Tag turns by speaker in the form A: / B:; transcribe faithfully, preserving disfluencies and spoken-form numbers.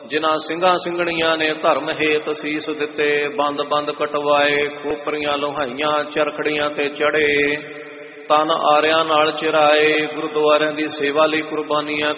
A: ਜਿਨ੍ਹਾਂ ਸਿੰਘਾਂ ਸਿੰਘਣੀਆਂ ਨੇ ਧਰਮ ਹੇਤ ਸੀਸ ਦਿੱਤੇ, ਬੰਦ ਬੰਦ ਕਟਵਾਏ, ਖੋਪਰੀਆਂ ਲੋਹਾਈਆਂ, ਚਰਖੜੀਆਂ ਤੇ ਚੜੇ, ਤਨ ਆਰਿਆਂ ਨਾਲ ਚਿਰਾਏ, ਗੁਰਦੁਆਰਿਆਂ ਦੀ ਸੇਵਾ ਲਈ ਕੁਰਬਾਨੀਆਂ